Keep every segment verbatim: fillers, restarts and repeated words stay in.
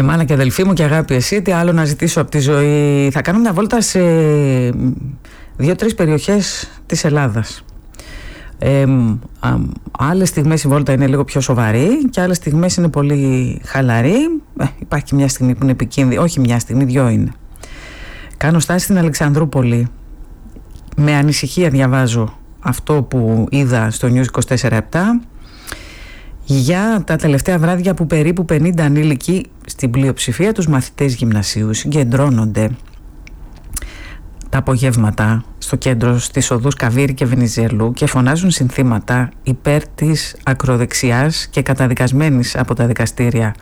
Και μάνα και αδελφή μου και αγάπη εσύ, τι άλλο να ζητήσω από τη ζωή. Θα κάνω μια βόλτα σε δύο-τρεις περιοχές της Ελλάδας. Ε, α, άλλες στιγμές η βόλτα είναι λίγο πιο σοβαρή και άλλες στιγμές είναι πολύ χαλαρή. Ε, υπάρχει και μια στιγμή που είναι επικίνδυνη. Όχι μια στιγμή, δυο είναι. Κάνω στάση στην Αλεξανδρούπολη. Με ανησυχία διαβάζω αυτό που είδα στο News είκοσι τέσσερα επτά για τα τελευταία βράδια που περίπου πενήντα ανήλικοι, στην πλειοψηφία τους μαθητές γυμνασίου, συγκεντρώνονται τα απογεύματα στο κέντρο στις οδούς Καβίρη και Βενιζέλου και φωνάζουν συνθήματα υπέρ της ακροδεξιάς και καταδικασμένης από τα δικαστήρια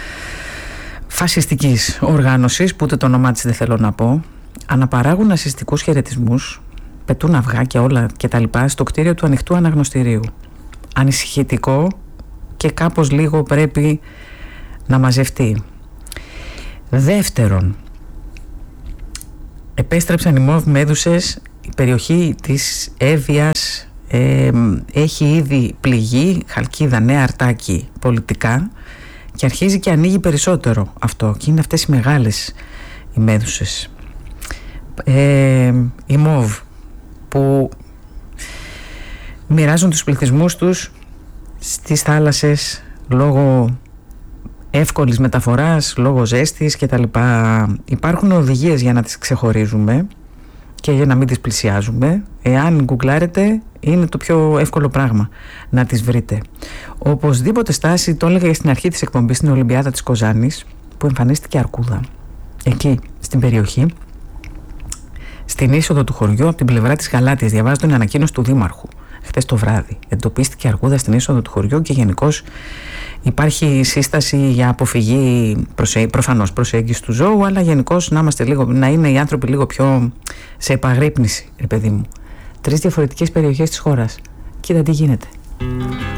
φασιστικής οργάνωσης, που ούτε το όνομά της δεν θέλω να πω. Αναπαράγουν νασιστικούς χαιρετισμούς, πετούν αυγά και όλα και τα λοιπά στο κτίριο του ανοιχτού αναγνωστηρίου. Ανησυχητικό και κάπως λίγο πρέπει να μαζευτεί. Δεύτερον, επέστρεψαν οι μοβ μέδουσες. Η περιοχή της Εύβοιας ε, έχει ήδη πληγεί, Χαλκίδα, Νέα Αρτάκη πολιτικά, και αρχίζει και ανοίγει περισσότερο αυτό, και είναι αυτές οι μεγάλες οι μέδουσες. Ε, οι μοβ που μοιράζουν τους πληθυσμούς τους στις θάλασσες λόγω εύκολης μεταφοράς, λόγω ζέστης κτλ. Υπάρχουν οδηγίες για να τις ξεχωρίζουμε και για να μην τις πλησιάζουμε. Εάν γκουγκλάρετε, είναι το πιο εύκολο πράγμα να τις βρείτε. Οπωσδήποτε στάση, το έλεγα στην αρχή της εκπομπής, στην Ολυμπιάδα της Κοζάνης, που εμφανίστηκε αρκούδα εκεί στην περιοχή, στην είσοδο του χωριού από την πλευρά της Γαλάτιας. Διαβάζω την ανακοίνωση του Δήμαρχου χθες το βράδυ. Εντοπίστηκε αρκούδα στην είσοδο του χωριού και γενικώς υπάρχει σύσταση για αποφυγή, προσε... προφανώς προσέγγιση του ζώου, αλλά γενικώς να, είμαστε λίγο, να είναι οι άνθρωποι λίγο πιο σε επαγρύπνηση, ρε παιδί μου. Τρεις διαφορετικές περιοχές της χώρας. Κοίτα τι γίνεται.